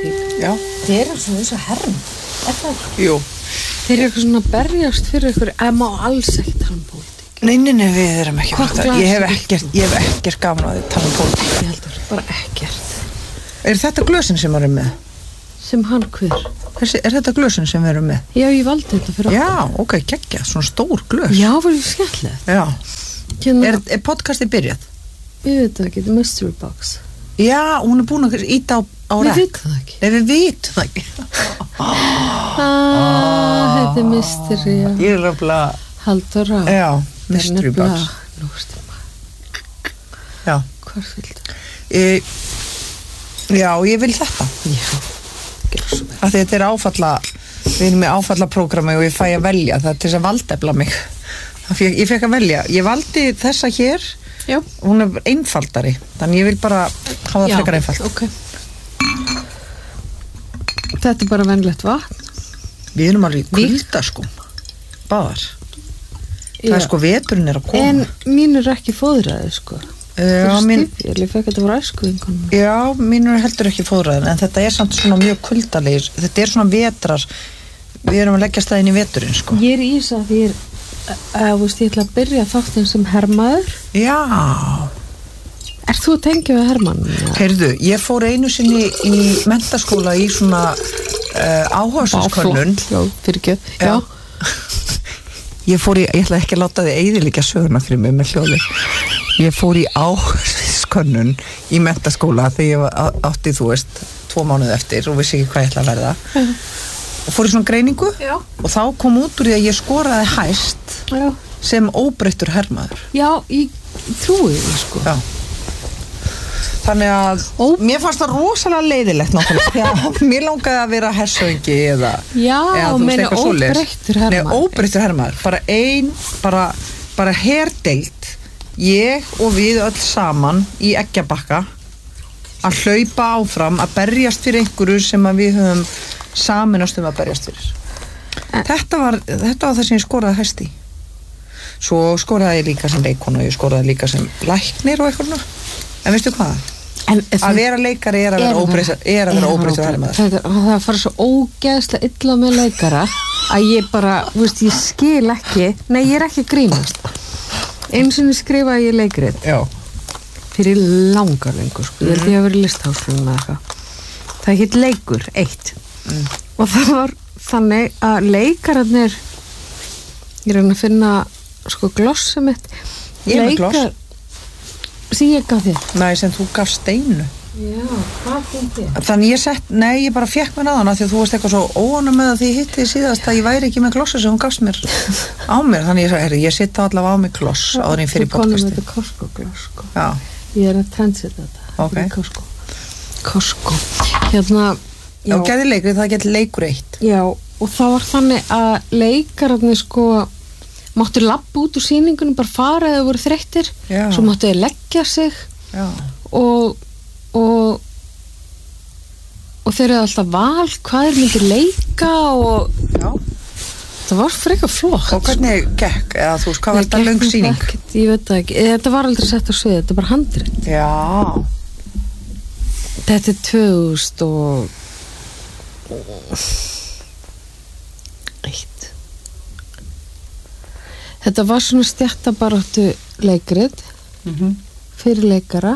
pólitík. Já. Þeir eru svona eins og herm. Það? Jú. Þeir eru eitthvað svona berjast fyrir ykkur, má alls ekki tala pólitík. Nei, við erum ekki fyrir þetta. Ég hef ekkert gaman að þið tala pólitík. Ég heldur, bara ekkert. Þetta glösin sem við erum með? Sem hann hver? Þetta glösin sem við erum með? Já, ég valdi þetta fyrir okkur. Já, ok, geggja, svona stór glös. Já, var ég skemmtilegt. Já. Er podcastið byrjað? Ég veit það ekki, The Mystery Box. Já, hún er búin að íta á rekk. Við vitum það ekki. Nei, við vitum það ekki. Þetta er mystery, já. Ég er alveg Halldóra. Já, Mystery Box. Já. Hvað viltu? Já, ég vil þetta. Já, gerðu svo vel. Þetta er við erum með áfallaprógrami og ég fæ að velja, það er til þess að valdefla mig. Ég fekk að velja. Ég valdi þessa hér. Já. Hún er einfaldari, þannig ég vil bara hafa það frekar einfalt. Ok. Þetta er bara venjulegt vatn. Við erum alveg kulda sko. Báðar. Það er sko veturinn er að koma. En mín er ekki fóðraði sko. Já, ég fekk þetta frá æskuvinkonum. Já, mín er heldur ekki fóðraðin, en þetta er samt svona mjög kuldalegir. Þetta er svona vetrar. Við erum að leggja staðinn í veturinn sko. Ég er í þess að því ég ætla að byrja þáttinn sem hermaður. Já. Ert þú að tengja við hermann? Heyrðu, ég fór einu sinni í menntaskóla í svona áhugasamskönnun. Já, fyrirgjöf. Já. Ég ætla ekki að láta þið eyðileggja söguna fyrir mig með hljóði. Ég fór í áhugasamskönnun í menntaskóla þegar ég átti, 2 mánuði eftir og vissi ekki hvað ég ætla að verða. Og fór í svona greiningu. Já. Og þá kom út úr því að ég skoraði hæst. Já. Sem óbreyttur hermaður. Já, ég trúi því sko. Já. Þannig að mér fannst það rosalega leiðilegt náttúrulega. Mér langaði að vera hersöðingi eða meina óbreyttur hermaður. Nei, óbreyttur hermaður. Bara herdeild. Ég og við öll saman í Eggjabakka að hlaupa áfram, að berjast fyrir einhverju sem að við höfum saminast að berjast fyrir. Þetta var það sem ég skoraði hæst í. Svo skoraði ég líka sem leikona og ég skoraði líka sem læknir og eitthvað. En veistu hvað? Að vera leikari er að vera óbreyttur hermaður. Það fara svo ógeðslega illa með leikara að ég bara, ég skil ekki. Nei, ég er ekki að grínast. Einu sinni skrifaði ég leikrit. Já. Fyrir langar lengur sko. Ég held ég að vera í listháskólanum eða eitthvað. Það hét Leikur 1. Og það var þannig að leikararnir, ég reyna að finna sko glossið mitt. Ég er með gloss. Sem ég gaf þér. Nei, sem þú gaf Steinu. Já, hvað finnst þið? Þannig ég bara fékk mér aðan því að þú varst eitthvað svo óánum með að því hitti þið síðast að ég væri ekki með glossi sem hún gafst mér á mér. Þannig ég sagði, ég sitta allavega á mig gloss áður en fyrir podcasti. Þú konum þetta Costco-gloss sko. Já. Ég er að trendseta þetta. Ok. Costco. Já. Og gerði leikur, það geti leikur 1. Já, og það var þannig að leikararnir sko máttu labba út úr sýningunum, bara fara eða voru þreyttir. Já. Svo máttu þau leggja sig. Já. Og þeir eru alltaf val hvað er myndir leika og já. Það var frekar flott. Og hvernig gekk? Eða þú veist, hvað var þetta löng sýning? Ég veit það ekki. Þetta var aldrei sett á svið, þetta er bara handrit. Já. Þetta er 2001. Þetta var svona stéttabaráttu leikrit fyrir leikara.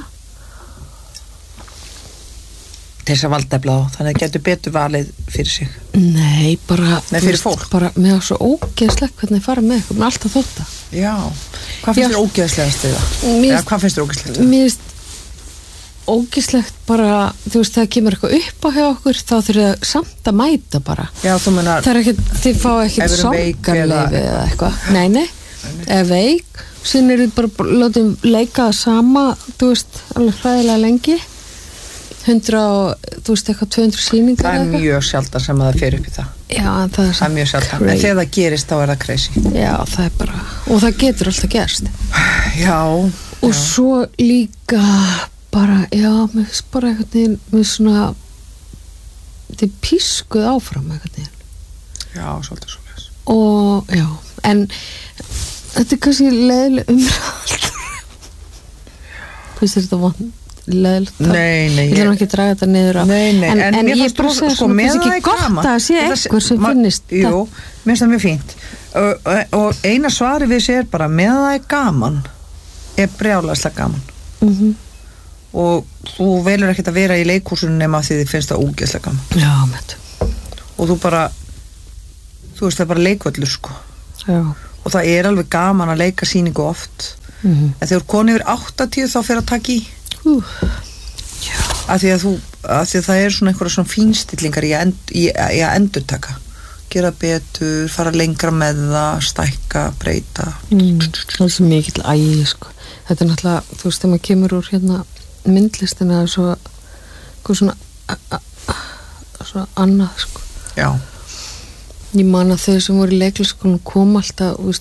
Til þess að valdefla þá, þannig að það getur betur valið fyrir sig. Nei, bara fyrir fólk. Bara með svo ógeðslegt hvernig fara með eitthvað, með alltaf þótta. Já, hvað finnst þér ógeðslegast við það? Eða hvað finnst þér ógeðslegt við það? Mér finnst ógeðslegt bara, þú veist, það kemur eitthvað upp á hjá okkur, þá þurfið það samt að mæta bara. Já, þú menar. Það er ekkert, þið fá ekkert sorgarleyfi eða eitthvað. Nei, ef veik, síðan eru bara látum leika það sama, þú veist, alveg hræðilega lengi. 100 og, þú veist, eitthvað 200 sýningar. Það er mjög sjaldan sem að það fer upp í það. Já, það er mjög sjaldan. En þegar það gerist, þá er það crazy. Já, það er bara, og það getur alltaf gerst. Já. Og svo líka bara, já, mér finnst bara eitthvað neginn, mér svona, þetta er pískuð áfram eitthvað neginn. Já, svolítið svoleiðis. Og, já, en þetta er kannski leiðileg umræða. Finnst þetta vond? leðilegt. Nei, Ég vil nú ekki draga þetta niður á. Nei, en mér ég fannst bara segja svona, með finnst það ekki gott að sé einhver sem finnist það. Jú, mér finnst það mjög fínt. Og eina svari við sér bara, með það gaman, brjálæðslega gaman. Og þú velur ekkert að vera í leikhúsinu nema því þið finnst það ógeðslega gaman. Já, með. Og þú veist, það er bara leikvöllur, sko. Já. Og það er alveg gaman að leika sýningu oft. En þegar koni yfir 80 þá fer að taka í. Af því að það er svona einhverja svona fínstillingar í að endurtaka. Gera betur, fara lengra með það, stækka, breyta. Það er svo mikill ægi, sko. Þetta er náttúrulega, þú veist, þegar maður kemur úr hérna myndlistina svo svona annað, sko. Já. Ég man að þau sem voru í leiklisskólanum kom alltaf,